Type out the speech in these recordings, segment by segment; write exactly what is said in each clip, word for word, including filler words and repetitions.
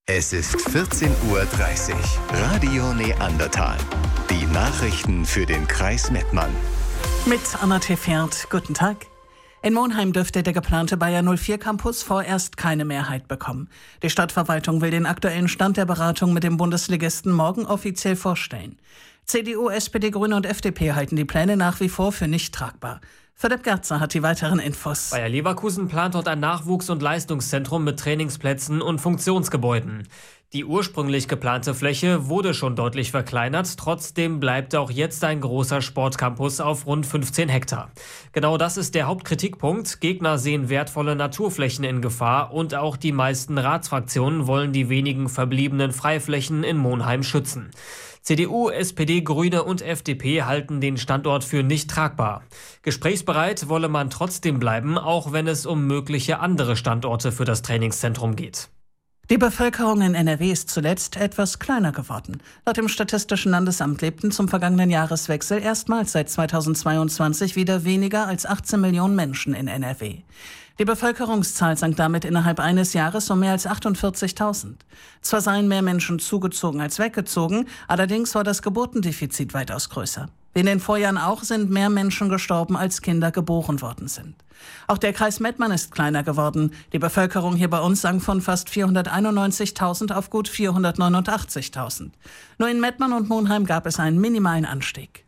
Es ist vierzehn Uhr dreißig. Radio Neandertal. Die Nachrichten für den Kreis Mettmann. Mit Anna Tefert. Guten Tag. In Monheim dürfte der geplante Bayer null vier Campus vorerst keine Mehrheit bekommen. Die Stadtverwaltung will den aktuellen Stand der Beratung mit dem Bundesligisten morgen offiziell vorstellen. C D U, S P D, Grüne und F D P halten die Pläne nach wie vor für nicht tragbar. Philipp Gerzer hat die weiteren Infos. Bayer Leverkusen plant dort ein Nachwuchs- und Leistungszentrum mit Trainingsplätzen und Funktionsgebäuden. Die ursprünglich geplante Fläche wurde schon deutlich verkleinert, trotzdem bleibt auch jetzt ein großer Sportcampus auf rund fünfzehn Hektar. Genau das ist der Hauptkritikpunkt. Gegner sehen wertvolle Naturflächen in Gefahr und auch die meisten Ratsfraktionen wollen die wenigen verbliebenen Freiflächen in Monheim schützen. C D U, S P D, Grüne und F D P halten den Standort für nicht tragbar. Gesprächsbereit wolle man trotzdem bleiben, auch wenn es um mögliche andere Standorte für das Trainingszentrum geht. Die Bevölkerung in N R W ist zuletzt etwas kleiner geworden. Laut dem Statistischen Landesamt lebten zum vergangenen Jahreswechsel erstmals seit zweitausendzweiundzwanzig wieder weniger als achtzehn Millionen Menschen in N R W. Die Bevölkerungszahl sank damit innerhalb eines Jahres um mehr als achtundvierzigtausend. Zwar seien mehr Menschen zugezogen als weggezogen, allerdings war das Geburtendefizit weitaus größer. Wie in den Vorjahren auch sind mehr Menschen gestorben, als Kinder geboren worden sind. Auch der Kreis Mettmann ist kleiner geworden. Die Bevölkerung hier bei uns sank von fast vierhunderteinundneunzigtausend auf gut vierhundertneunundachtzigtausend. Nur in Mettmann und Monheim gab es einen minimalen Anstieg.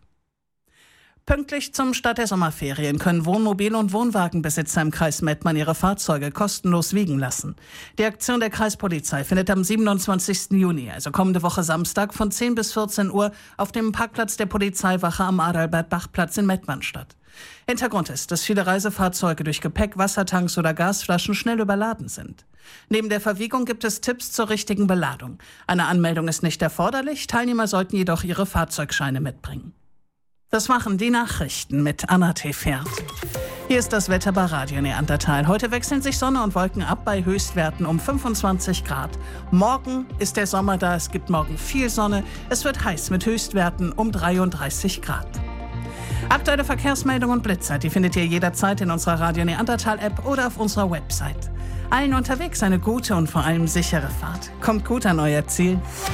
Pünktlich zum Start der Sommerferien können Wohnmobil- und Wohnwagenbesitzer im Kreis Mettmann ihre Fahrzeuge kostenlos wiegen lassen. Die Aktion der Kreispolizei findet am siebenundzwanzigsten Juni, also kommende Woche Samstag, von zehn bis vierzehn Uhr auf dem Parkplatz der Polizeiwache am Adalbert-Bach-Platz in Mettmann statt. Hintergrund ist, dass viele Reisefahrzeuge durch Gepäck, Wassertanks oder Gasflaschen schnell überladen sind. Neben der Verwiegung gibt es Tipps zur richtigen Beladung. Eine Anmeldung ist nicht erforderlich, Teilnehmer sollten jedoch ihre Fahrzeugscheine mitbringen. Das machen die Nachrichten mit Anna Tefert. Hier ist das Wetter bei Radio Neandertal. Heute wechseln sich Sonne und Wolken ab bei Höchstwerten um fünfundzwanzig Grad. Morgen ist der Sommer da, es gibt morgen viel Sonne. Es wird heiß mit Höchstwerten um dreiunddreißig Grad. Aktuelle Verkehrsmeldungen und Blitzer, die findet ihr jederzeit in unserer Radio Neandertal App oder auf unserer Website. Allen unterwegs eine gute und vor allem sichere Fahrt. Kommt gut an euer Ziel.